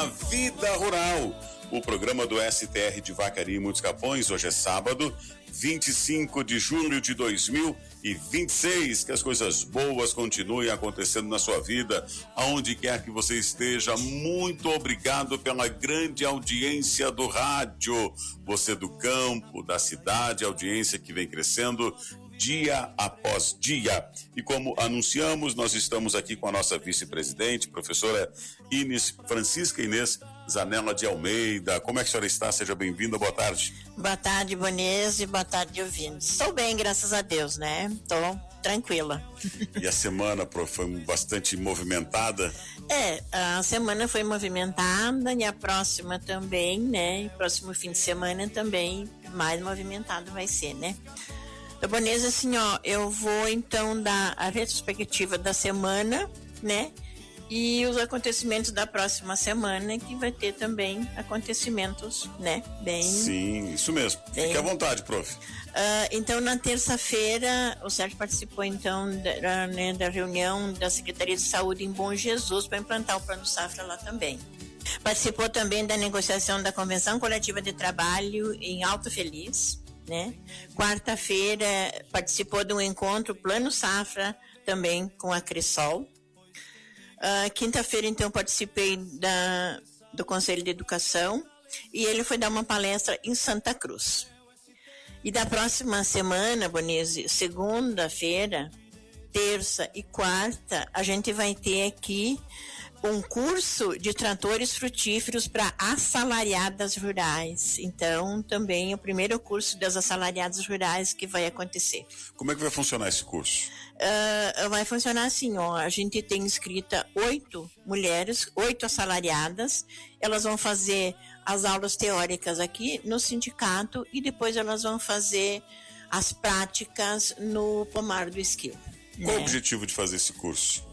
Vida Rural, o programa do STR de Vacaria e Muitos Capões. Hoje é sábado, 25 de julho de 2026. Que as coisas boas continuem acontecendo na sua vida, aonde quer que você esteja. Muito obrigado pela grande audiência do rádio. Você do campo, da cidade, audiência que vem crescendo dia após dia. E como anunciamos, nós estamos aqui com a nossa vice-presidente, professora Francisca Inês Zanella de Almeida. Como é que a senhora está? Seja bem-vinda, boa tarde. Boa tarde, Bonese, boa tarde, ouvintes. Estou bem, graças a Deus, né? Estou tranquila. E a semana, prof, foi bastante movimentada? A semana foi movimentada e a próxima também, né? E próximo fim de semana também mais movimentado vai ser, né? Então, Bonese, assim, eu vou então dar a retrospectiva da semana, né? E os acontecimentos da próxima semana, que vai ter também acontecimentos, né? Bem... Sim, isso mesmo. Fique à vontade, prof. Então, na terça-feira, o Sérgio participou, então, da reunião da Secretaria de Saúde em Bom Jesus para implantar o Plano Safra lá também. Participou também da negociação da Convenção Coletiva de Trabalho em Alto Feliz, né? Quarta-feira, participou de um encontro Plano Safra também com a Cressol. Quinta-feira, então, participei do Conselho de Educação e ele foi dar uma palestra em Santa Cruz. E da próxima semana, Bonese, segunda-feira, terça e quarta, a gente vai ter aqui um curso de tratores frutíferos para assalariadas rurais. Então, também é o primeiro curso das assalariadas rurais que vai acontecer. Como é que vai funcionar esse curso? Vai funcionar assim, a gente tem inscrita 8 mulheres, 8 assalariadas. Elas vão fazer as aulas teóricas aqui no sindicato e depois elas vão fazer as práticas no pomar do Esquilo. Qual o objetivo de fazer esse curso?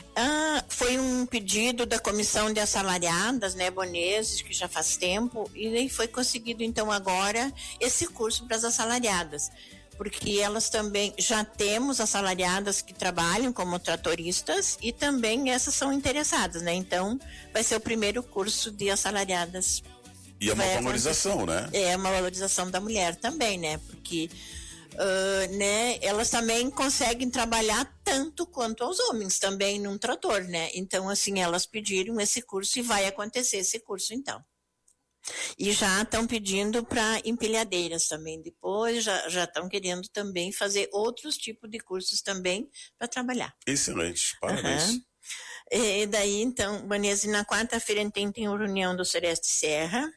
Foi um pedido da comissão de assalariadas, né, Boneses, que já faz tempo, e aí foi conseguido então agora esse curso para as assalariadas, porque elas também, já temos assalariadas que trabalham como tratoristas e também essas são interessadas, né, então vai ser o primeiro curso de assalariadas. E é uma valorização, né? É uma valorização da mulher também, né, porque né, elas também conseguem trabalhar tanto quanto os homens também num trator, né? Então, assim, elas pediram esse curso e vai acontecer esse curso, então. E já estão pedindo para empilhadeiras também. Depois já estão querendo também fazer outros tipos de cursos também para trabalhar. Excelente, parabéns. E daí, então, Vanessa, na quarta-feira tem uma reunião do Sereste Serra.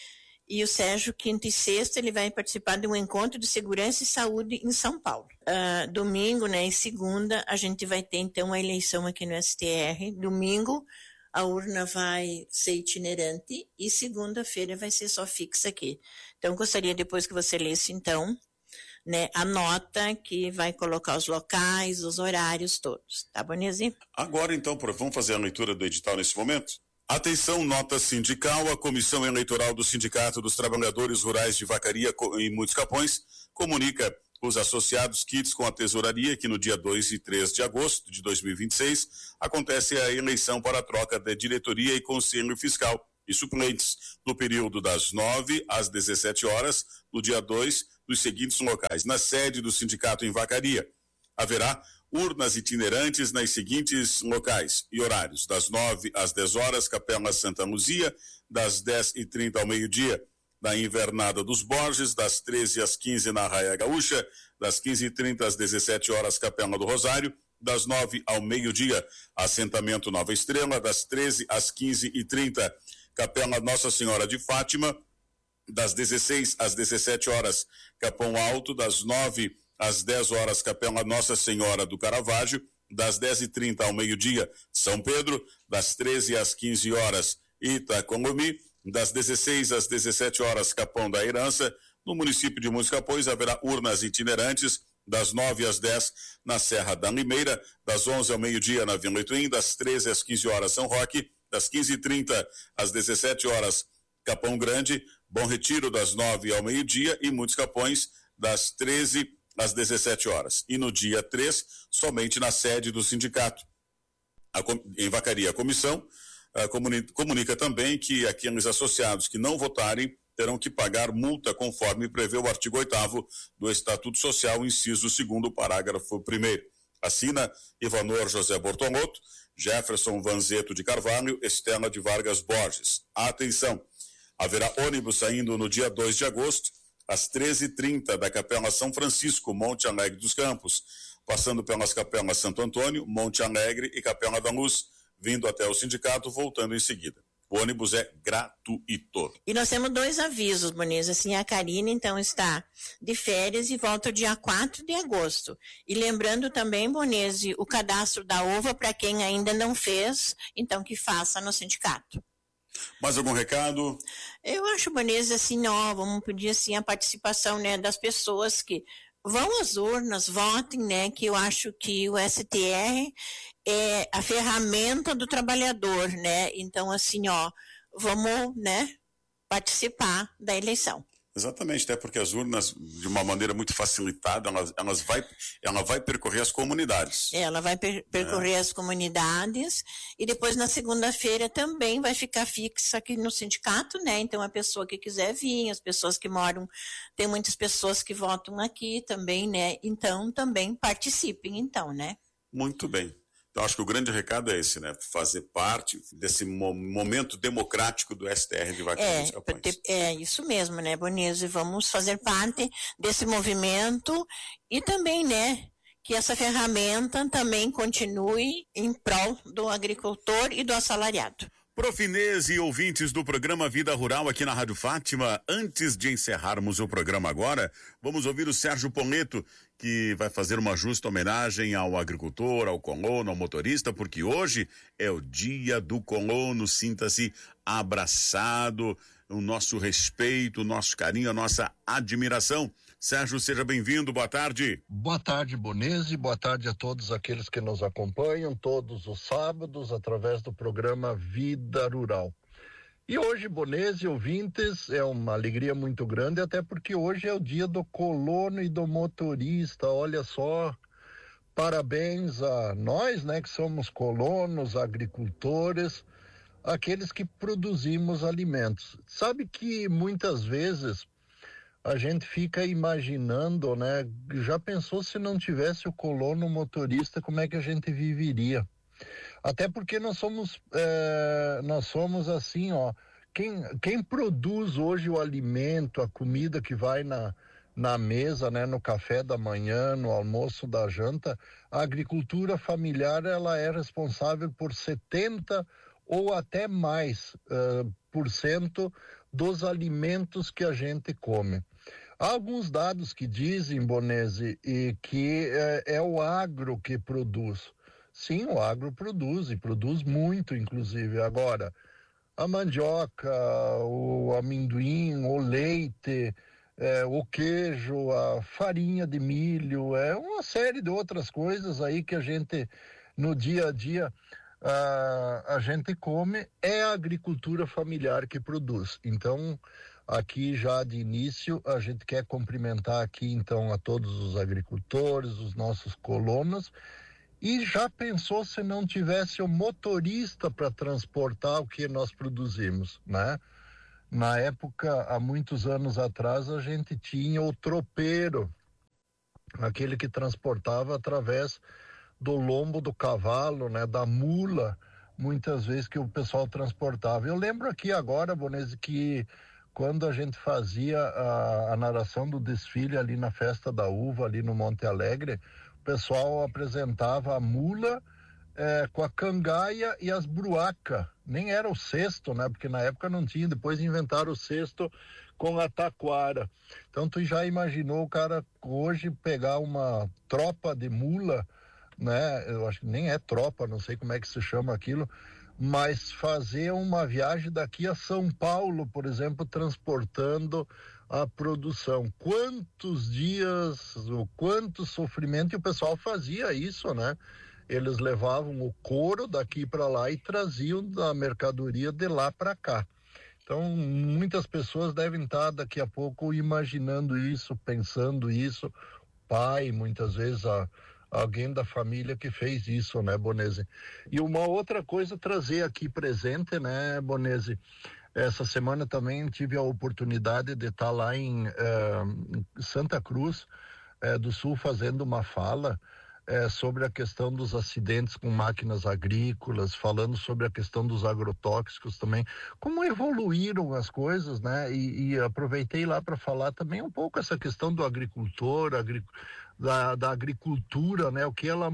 E o Sérgio, quinta e sexta, ele vai participar de um encontro de segurança e saúde em São Paulo. Domingo, né, e segunda, a gente vai ter, então, a eleição aqui no STR. Domingo, a urna vai ser itinerante e segunda-feira vai ser só fixa aqui. Então, gostaria depois que você lesse, então, né, a nota que vai colocar os locais, os horários todos. Tá, Bonese? Agora, então, prof, vamos fazer a leitura do edital nesse momento? Atenção, nota sindical. A Comissão Eleitoral do Sindicato dos Trabalhadores Rurais de Vacaria e Muitos Capões comunica os associados kits com a tesouraria que no dia 2 e 3 de agosto de 2026 acontece a eleição para a troca da diretoria e conselho fiscal e suplentes no período das 9 às 17 horas, no dia 2, nos seguintes locais: na sede do sindicato em Vacaria. Haverá urnas itinerantes nas seguintes locais e horários: das 9 às 10 horas, Capela Santa Luzia; das 10h30 ao meio-dia, na Invernada dos Borges; das 13 às 15 na Arraia Gaúcha; das 15h30 às 17 horas, Capela do Rosário; das 9 ao meio-dia, assentamento Nova Estrela; das 13 às 15h30, Capela Nossa Senhora de Fátima; das 16 às 17 horas, Capão Alto; das 9 às 10 horas, Capela Nossa Senhora do Caravaggio; das 10h30 ao meio-dia, São Pedro; das 13 às 15 horas, Itacolomi; das 16 às 17 horas, Capão da Herança. No município de Muitos Capões haverá urnas itinerantes das 9 às 10 na Serra da Limeira; das 11 ao meio-dia na Vila Ituim; das 13 às 15 horas, São Roque; das 15h30 às 17 horas, Capão Grande; Bom Retiro, das 9 ao meio-dia, e Muitos Capões, das 13 às 17 horas. E no dia 3, somente na sede do sindicato. Em Vacaria, a comissão comunica também que aqueles associados que não votarem terão que pagar multa conforme prevê o artigo 8º do Estatuto Social, inciso 2º, parágrafo 1º. Assina Ivanor José Bortolotto, Jefferson Vanzeto de Carvalho, Estela de Vargas Borges. Atenção, haverá ônibus saindo no dia 2 de agosto, às 13h30, da Capela São Francisco, Monte Alegre dos Campos, passando pelas Capelas Santo Antônio, Monte Alegre e Capela da Luz, vindo até o sindicato, voltando em seguida. O ônibus é gratuito. E nós temos 2 avisos, Boneza. Assim, a Karine, então, está de férias e volta dia 4 de agosto. E lembrando também, Boneza, o cadastro da uva, para quem ainda não fez, então que faça no sindicato. Mais algum recado? Eu acho, Boneza, assim, vamos pedir assim, a participação, né, das pessoas que vão às urnas, votem, né, que eu acho que o STR é a ferramenta do trabalhador, né, então assim, vamos, né, participar da eleição. Exatamente, até porque as urnas, de uma maneira muito facilitada, ela vai percorrer as comunidades. Ela vai percorrer as comunidades e depois na segunda-feira também vai ficar fixa aqui no sindicato, né? Então a pessoa que quiser vir, as pessoas que moram, tem muitas pessoas que votam aqui também, né? Então também participem, então, né? Muito bem. Então, acho que o grande recado é esse, né? Fazer parte desse momento democrático do STR de Vacaria dos Capões. É isso mesmo, né, Boneza? Vamos fazer parte desse movimento e também, né, que essa ferramenta também continue em prol do agricultor e do assalariado. Profinês e ouvintes do programa Vida Rural aqui na Rádio Fátima, antes de encerrarmos o programa agora, vamos ouvir o Sérgio Poleto, que vai fazer uma justa homenagem ao agricultor, ao colono, ao motorista, porque hoje é o dia do colono. Sinta-se abraçado, o nosso respeito, o nosso carinho, a nossa admiração. Sérgio, seja bem-vindo, boa tarde. Boa tarde, Bonese, boa tarde a todos aqueles que nos acompanham todos os sábados através do programa Vida Rural. E hoje, Bonese e ouvintes, é uma alegria muito grande, até porque hoje é o dia do colono e do motorista. Olha só, parabéns a nós, né, que somos colonos, agricultores, aqueles que produzimos alimentos. Sabe que muitas vezes a gente fica imaginando, né, já pensou se não tivesse o colono motorista, como é que a gente viveria? Até porque nós somos assim, quem produz hoje o alimento, a comida que vai na mesa, né, no café da manhã, no almoço da janta, a agricultura familiar, ela é responsável por 70 ou até mais por cento dos alimentos que a gente come. Há alguns dados que dizem, Bonese, e que é o agro que produz. Sim, o agro produz, e produz muito, inclusive. Agora, a mandioca, o amendoim, o leite, o queijo, a farinha de milho, uma série de outras coisas aí que a gente, no dia a dia, a gente come, é a agricultura familiar que produz. Então, aqui já de início, a gente quer cumprimentar aqui então a todos os agricultores, os nossos colonos. E já pensou se não tivesse o motorista para transportar o que nós produzimos, né? Na época, há muitos anos atrás, a gente tinha o tropeiro, aquele que transportava através do lombo do cavalo, né? Da mula, muitas vezes que o pessoal transportava. Eu lembro aqui agora, Bonese, que quando a gente fazia a narração do desfile ali na Festa da Uva, ali no Monte Alegre, o pessoal apresentava a mula com a cangaia e as bruacas. Nem era o cesto, né? Porque na época não tinha, depois inventaram o cesto com a taquara. Então tu já imaginou o cara hoje pegar uma tropa de mula, né? Eu acho que nem é tropa, não sei como é que se chama aquilo, mas fazer uma viagem daqui a São Paulo, por exemplo, transportando a produção. Quantos dias, quanto sofrimento, e o pessoal fazia isso, né? Eles levavam o couro daqui para lá e traziam a mercadoria de lá para cá. Então, muitas pessoas devem estar daqui a pouco imaginando isso, pensando isso. Pai, muitas vezes alguém da família que fez isso, né, Bonese? E uma outra coisa trazer aqui presente, né, Bonese? Essa semana também tive a oportunidade de estar lá em Santa Cruz do Sul fazendo uma fala sobre a questão dos acidentes com máquinas agrícolas, falando sobre a questão dos agrotóxicos também, como evoluíram as coisas, né? E aproveitei lá para falar também um pouco essa questão do agricultor, da agricultura, né? O que ela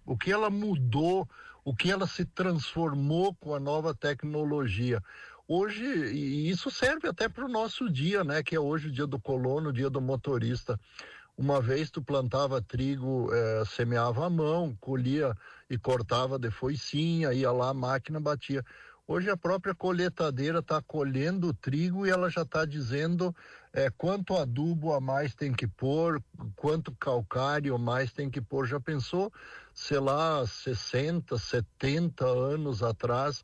mudou, o que ela se transformou com a nova tecnologia. Hoje, e isso serve até para o nosso dia, né? Que é hoje o dia do colono, o dia do motorista. Uma vez tu plantava trigo, semeava à mão, colhia e cortava de foicinha, ia lá, a máquina batia. Hoje a própria colheitadeira está colhendo o trigo e ela já está dizendo quanto adubo a mais tem que pôr, quanto calcário a mais tem que pôr. Já pensou, sei lá, 60, 70 anos atrás,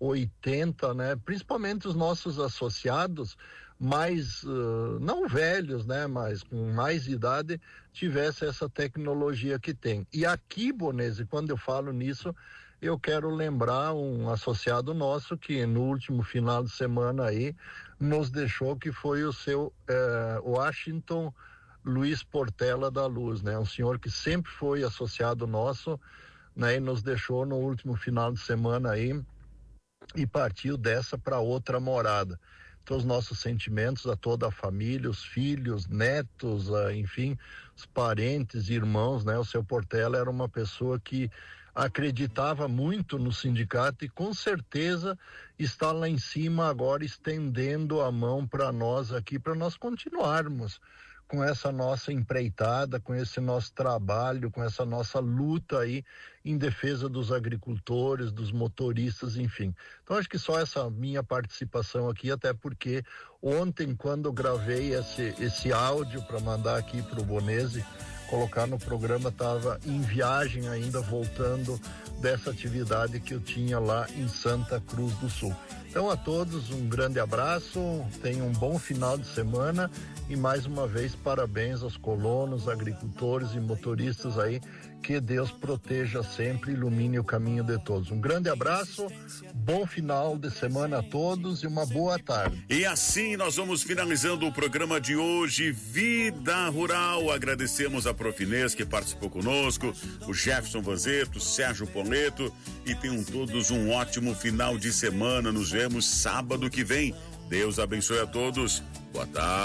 80, né? Principalmente os nossos associados, mais, não velhos, né, mas com mais idade, tivesse essa tecnologia que tem. E aqui, Bonese, quando eu falo nisso, eu quero lembrar um associado nosso que no último final de semana aí nos deixou, que foi o seu Washington Luiz Portela da Luz, né, um senhor que sempre foi associado nosso, né, e nos deixou no último final de semana aí e partiu dessa para outra morada. Então, os nossos sentimentos a toda a família, os filhos, netos, enfim, os parentes, irmãos, né? O seu Portela era uma pessoa que acreditava muito no sindicato e com certeza está lá em cima agora estendendo a mão para nós aqui, para nós continuarmos com essa nossa empreitada, com esse nosso trabalho, com essa nossa luta aí em defesa dos agricultores, dos motoristas, enfim. Então acho que só essa minha participação aqui, até porque ontem, quando eu gravei esse áudio para mandar aqui para o Bonese, colocar no programa, estava em viagem ainda, voltando dessa atividade que eu tinha lá em Santa Cruz do Sul. Então a todos um grande abraço, tenham um bom final de semana e mais uma vez parabéns aos colonos, agricultores e motoristas aí, que Deus proteja sempre e ilumine o caminho de todos. Um grande abraço, bom final de semana a todos e uma boa tarde. E assim nós vamos finalizando o programa de hoje, Vida Rural. Agradecemos a Profinês que participou conosco, o Jefferson Vanzeto, Sérgio Poleto, e tenham todos um ótimo final de semana. Nos vemos sábado que vem. Deus abençoe a todos. Boa tarde.